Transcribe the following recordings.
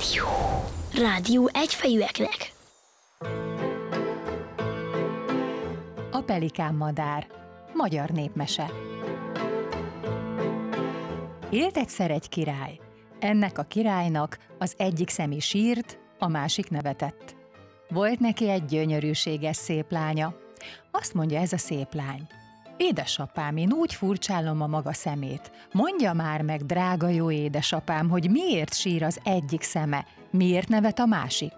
Rádió egyfejűeknek. A pelikánmadár. Magyar népmese. Élt egyszer egy király. Ennek a királynak az egyik szemi sírt, a másik nevetett. Volt neki egy gyönyörűséges szép lánya. Azt mondja ez a szép lány: édesapám, én úgy furcsálom a maga szemét. Mondja már meg, drága jó édesapám, hogy miért sír az egyik szeme, miért nevet a másik?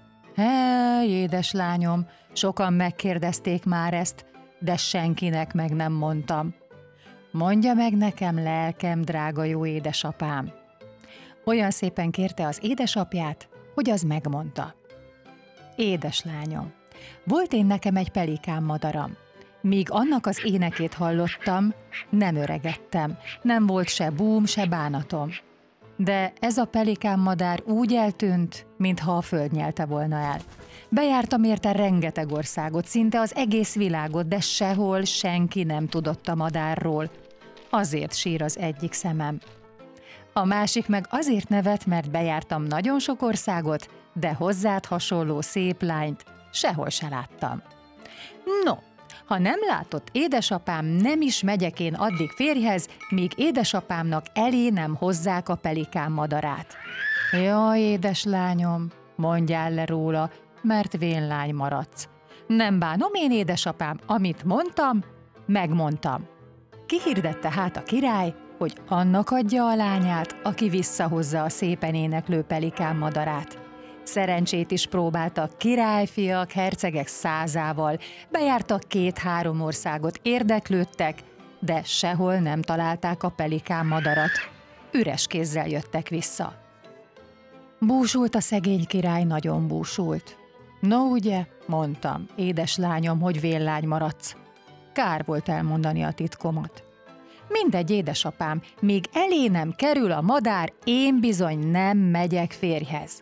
Édeslányom, sokan megkérdezték már ezt, de senkinek meg nem mondtam. Mondja meg nekem, lelkem, drága jó édesapám. Olyan szépen kérte az édesapját, hogy az megmondta. Édeslányom, volt én nekem egy pelikánmadaram. Míg annak az énekét hallottam, nem öregettem, nem volt se búm, se bánatom. De ez a pelikánmadár úgy eltűnt, mintha a föld nyelte volna el. Bejártam érte rengeteg országot, szinte az egész világot, de sehol senki nem tudott a madárról. Azért sír az egyik szemem. A másik meg azért nevet, mert bejártam nagyon sok országot, de hozzád hasonló szép lányt sehol se láttam. No, ha nem látott édesapám, nem is megyek én addig férjhez, míg édesapámnak elé nem hozzák a pelikánmadarát. Jaj, édeslányom, mondjál le róla, mert vénlány maradsz. Nem bánom én, édesapám, amit mondtam, megmondtam. Kihirdette hát a király, hogy annak adja a lányát, aki visszahozza a szépen éneklő pelikánmadarát. Szerencsét is próbáltak királyfiak, hercegek százával, bejártak 2-3 országot, érdeklődtek, de sehol nem találták a pelikánmadarat. Üres kézzel jöttek vissza. Búsult a szegény király, nagyon búsult. No ugye, mondtam, édeslányom, hogy vénlány maradsz. Kár volt elmondani a titkomat. Mindegy, édesapám, míg elé nem kerül a madár, én bizony nem megyek férjhez.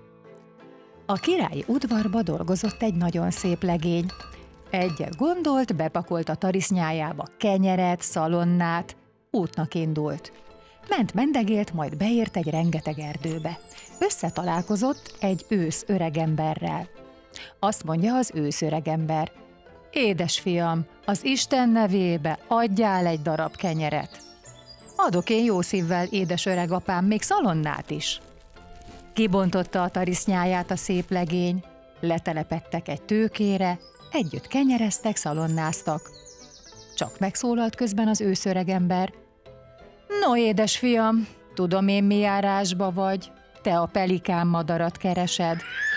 A királyi udvarba dolgozott egy nagyon szép legény. Egyet gondolt, bepakolt a tarisznyájába kenyeret, szalonnát, útnak indult. Mendegélt, majd beért egy rengeteg erdőbe. Összetalálkozott egy ősz öregemberrel. Azt mondja az ősz öregember: édesfiam, az Isten nevébe adjál egy darab kenyeret. Adok én jó szívvel, édes öregapám, még szalonnát is. Kibontotta a tarisznyáját a szép legény, letelepedtek egy tőkére, együtt kenyereztek, szalonnáztak. Csak megszólalt közben az őszöregember: no, édesfiam, tudom én, mi járásba vagy, te a pelikánmadarat keresed.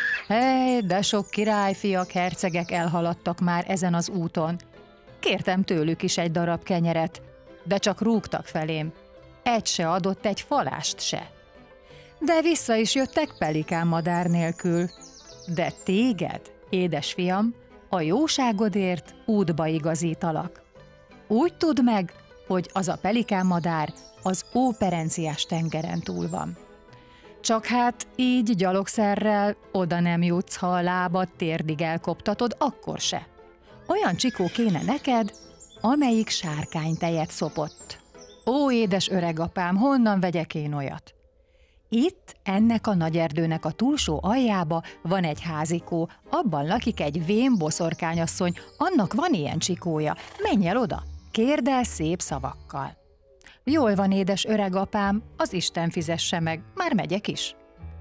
De sok királyfiak, hercegek elhaladtak már ezen az úton. Kértem tőlük is egy darab kenyeret, de csak rúgtak felém. Egy se adott egy falást se. De vissza is jöttek pelikánmadár nélkül. De téged, édesfiam, a jóságodért útba igazítalak. Úgy tudd meg, hogy az a pelikánmadár az Óperenciás tengeren túl van. Csak hát így gyalogszerrel oda nem jutsz, ha a lábad térdig elkoptatod, akkor se. Olyan csikó kéne neked, amelyik sárkánytejet szopott. Ó, édes öregapám, honnan vegyek én olyat? Itt, ennek a nagy erdőnek a túlsó aljába van egy házikó, abban lakik egy vén boszorkányasszony, annak van ilyen csikója. Menj el oda, kérd el szép szavakkal. Jól van, édes öregapám, az Isten fizesse meg, már megyek is.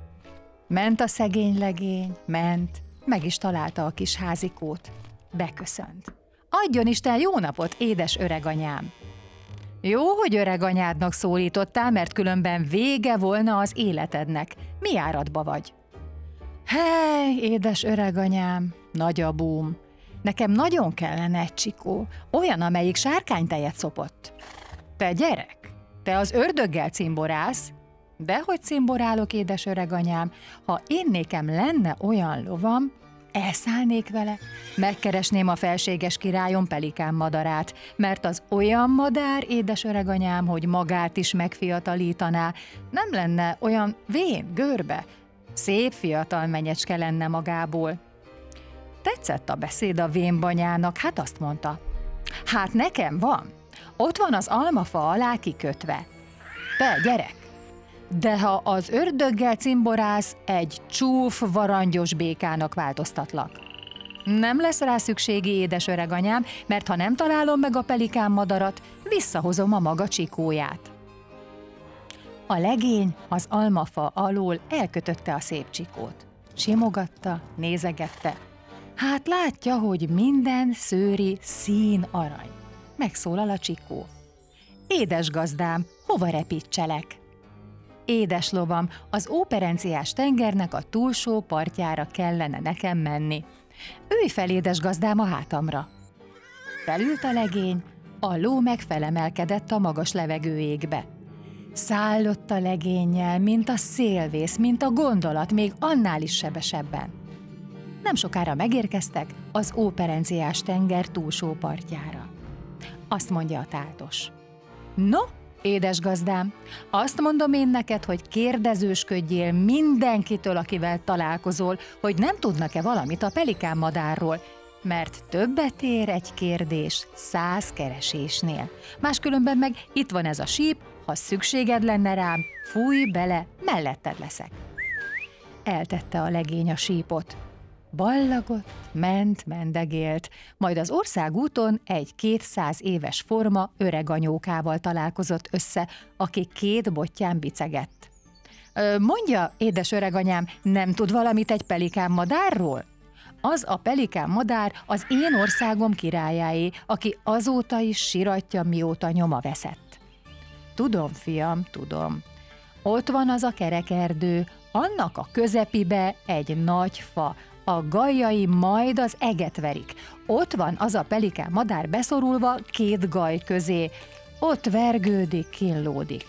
Ment a szegény legény, ment, meg is találta a kis házikót. Beköszönt. Adjon Isten jó napot, édes öreganyám! Jó, hogy öreganyádnak szólítottál, mert különben vége volna az életednek. Mi áradba vagy? Hely, édes öreganyám, nagy a búm. Nekem nagyon kellene egy csikó, olyan, amelyik sárkánytejet szopott. Te gyerek, te az ördöggel cimborálsz? Dehogy cimborálok, édes öreganyám, ha én nékem lenne olyan lovam, elszállnék vele, megkeresném a felséges királyom pelikánmadarát, mert az olyan madár, édes öreganyám, hogy magát is megfiatalítaná, nem lenne olyan vén, görbe, szép fiatal menyecske lenne magából. Tetszett a beszéd a vénbanyának, hát azt mondta: hát nekem van, ott van az almafa alá kikötve. Te, gyerek, de ha az ördöggel cimborálsz, egy csúf, varangyos békának változtatlak. Nem lesz rá szükségi, édes öreganyám, mert ha nem találom meg a pelikán madarat, visszahozom a maga csikóját. A legény az almafa alól elkötötte a szép csikót. Simogatta, nézegette. Hát látja, hogy minden szőri szín arany. Megszólal a csikó. Édes gazdám, hova repítselek? Édes lovam, az óperenciás tengernek a túlsó partjára kellene nekem menni. Ülj fel, édes gazdám, a hátamra. Felült a legény, a ló meg felemelkedett a magas levegő égbe. Szállott a legénnyel, mint a szélvész, mint a gondolat, még annál is sebesebben. Nem sokára megérkeztek az óperenciás tenger túlsó partjára. Azt mondja a táltos. No, édes gazdám, azt mondom én neked, hogy kérdezősködjél mindenkitől, akivel találkozol, hogy nem tudnak-e valamit a pelikán madárról, mert többet ér egy kérdés 100 keresésnél. Máskülönben meg itt van ez a síp, ha szükséged lenne rám, fújj bele, melletted leszek. Eltette a legény a sípot. Ballagott, mendegélt, majd az országúton egy 200 éves forma öreganyókával találkozott össze, aki 2 bottyán bicegett. Mondja, édes öreganyám, nem tud valamit egy pelikán madárról? Az a pelikán madár az én országom királyáé, aki azóta is siratja, mióta nyoma veszett. Tudom, fiam, tudom. Ott van az a kerekerdő, annak a közepibe egy nagy fa, a gajjai majd az eget verik. Ott van az a pelikán madár beszorulva 2 gaj közé. Ott vergődik, killódik.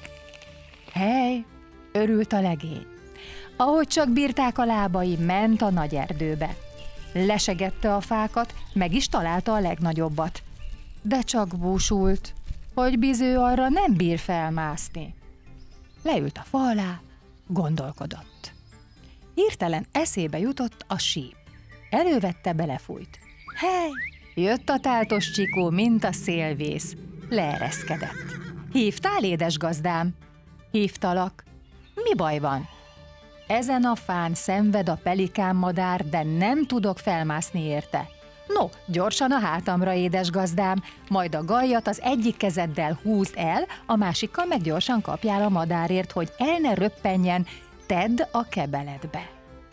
Hely, örült a legény. Ahogy csak bírták a lábai, ment a nagy erdőbe. Lesegette a fákat, meg is találta a legnagyobbat. De csak búsult, hogy biző arra nem bír felmászni. Leült a fa alá, gondolkodott. Hirtelen eszébe jutott a síp. Elővette, belefújt. Hely, jött a táltos csikó, mint a szélvész. Leereszkedett. Hívtál, édes gazdám? Hívtalak. Mi baj van? Ezen a fán szenved a pelikán madár, de nem tudok felmászni érte. No, gyorsan a hátamra, édes gazdám, majd a gajjat az egyik kezeddel húzd el, a másikkal meg gyorsan kapjál a madárért, hogy el ne röppenjen, tedd a kebeledbe.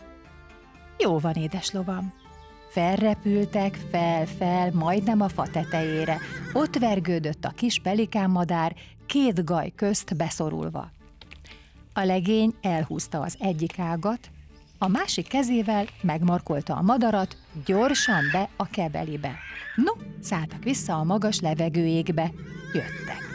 Jó van, édes lovam. Felrepültek, fel, majdnem a fa tetejére. Ott vergődött a kis pelikán madár, 2 gaj közt beszorulva. A legény elhúzta az egyik ágat, a másik kezével megmarkolta a madarat, gyorsan be a kebelibe. No, szálltak vissza a magas levegőjégbe, jöttek.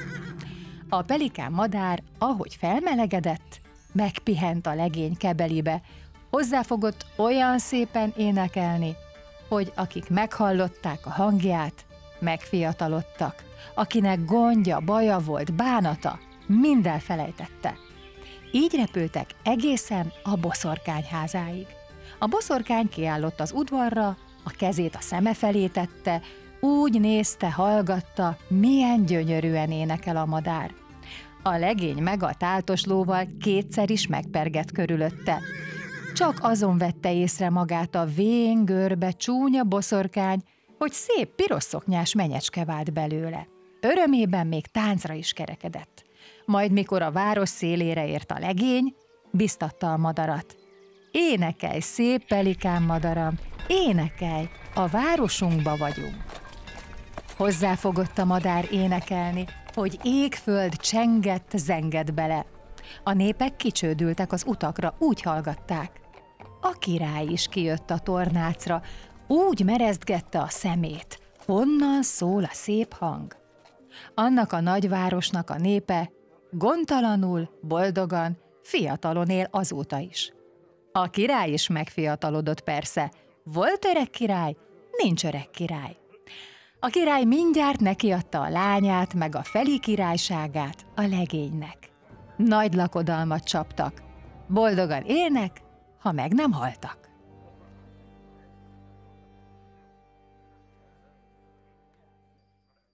A pelikán madár, ahogy felmelegedett, megpihent a legény kebelibe, hozzáfogott olyan szépen énekelni, hogy akik meghallották a hangját, megfiatalodtak. Akinek gondja, baja volt, bánata, mind elfelejtette. Így repültek egészen a boszorkány házáig. A boszorkány kiállott az udvarra, a kezét a szeme felé tette, úgy nézte, hallgatta, milyen gyönyörűen énekel a madár. A legény meg a táltos lóval 2-szer is megpergett körülötte. Csak azon vette észre magát a vén, görbe, csúnya boszorkány, hogy szép piros szoknyás menyecske vált belőle. Örömében még táncra is kerekedett. Majd mikor a város szélére ért a legény, biztatta a madarat. Énekelj, szép pelikán madaram, énekelj, a városunkba vagyunk. Hozzáfogott a madár énekelni, hogy ég-föld csengett, zengett bele. A népek kicsődültek az utakra, úgy hallgatták. A király is kijött a tornácra, úgy mereztgette a szemét, honnan szól a szép hang. Annak a nagyvárosnak a népe gondtalanul, boldogan, fiatalon él azóta is. A király is megfiatalodott persze. Volt öreg király, nincs öreg király. A király mindjárt nekiadta a lányát, meg a feli királyságát a legénynek. Nagy lakodalmat csaptak. Boldogan élnek, ha meg nem haltak.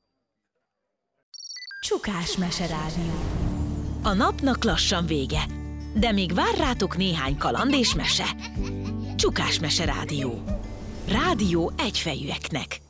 Csukás Meserádió. A napnak lassan vége, De még vár rátok néhány kaland és mese. Csukás Mese Rádió. Rádió egyfejűeknek.